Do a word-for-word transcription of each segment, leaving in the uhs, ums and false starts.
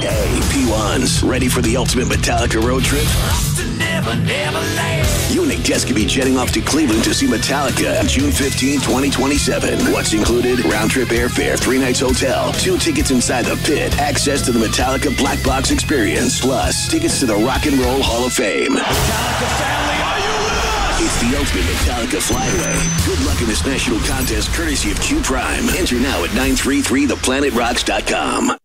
Hey, P ones, ready for the ultimate Metallica road trip? You and Nick Jess could be jetting off to Cleveland to see Metallica on June fifteenth, twenty twenty-seven. What's included? Round-trip airfare, three nights hotel, two tickets inside the pit, access to the Metallica Black Box experience, plus tickets to the Rock and Roll Hall of Fame. Metallica family, are you with us? It's the ultimate Metallica flyaway. Good luck in this national contest courtesy of Q Prime. Enter now at nine three three the planet rocks dot com.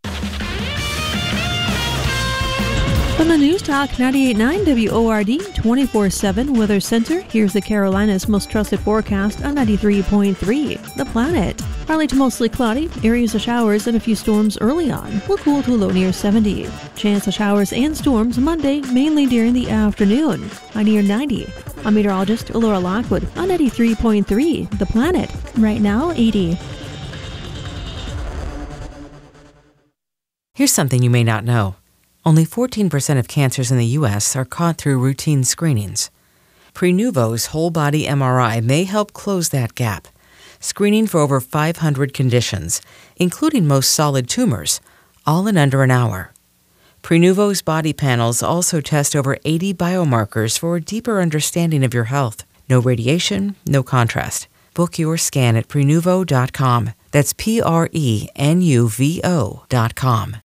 From the News Talk ninety-eight point nine W O R D twenty-four seven Weather Center, here's the Carolinas' most trusted forecast on ninety-three point three The Planet. Partly to mostly cloudy, areas of showers and a few storms early on. Will cool to a low near seventy. Chance of showers and storms Monday, mainly during the afternoon. High near ninety. I'm meteorologist Laura Lockwood on ninety-three point three The Planet. Right now, eighty. Here's something you may not know. Only fourteen percent of cancers in the U S are caught through routine screenings. Prenuvo's whole-body M R I may help close that gap, screening for over five hundred conditions, including most solid tumors, all in under an hour. Prenuvo's body panels also test over eighty biomarkers for a deeper understanding of your health. No radiation, no contrast. Book your scan at prenuvo dot com. That's P R E N U V O dot com.